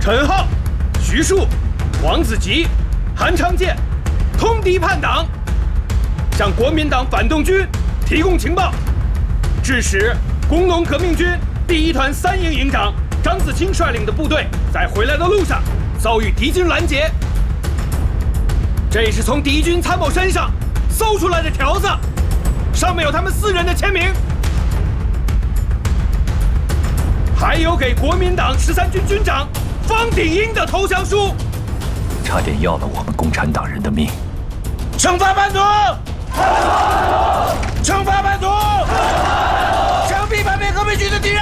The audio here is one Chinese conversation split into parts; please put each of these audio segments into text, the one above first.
陈浩、徐庶、黄子吉、韩昌建通敌叛党，向国民党反动军提供情报，致使工农革命军第1团3营营长张子清率领的部队在回来的路上遭遇敌军拦截。这是从敌军参谋身上搜出来的条子，上面有他们4人的签名，还有给国民党13军军长方鼎英的投降书， 差点要了我们共产党人的命。 惩罚叛徒！惩罚叛徒！枪毙叛变革命军的敌人！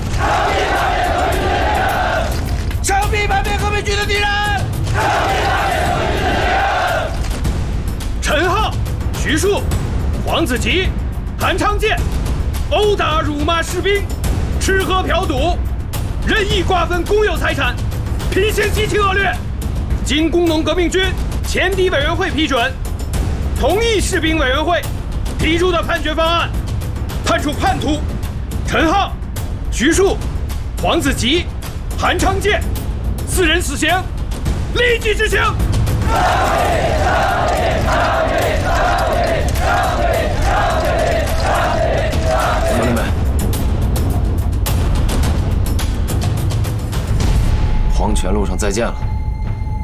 枪毙叛变革命军的敌人！陈浩、徐庶、黄子吉、韩昌建殴打辱骂士兵，吃喝嫖赌，任意瓜分公有财产，品行极其恶劣。经工农革命军前敌委员会批准，同意士兵委员会提出的判决方案，判处叛徒陈浩、徐庶、黄子吉、韩昌建4人死刑，立即执行。 兄弟们，黄泉路上再见了。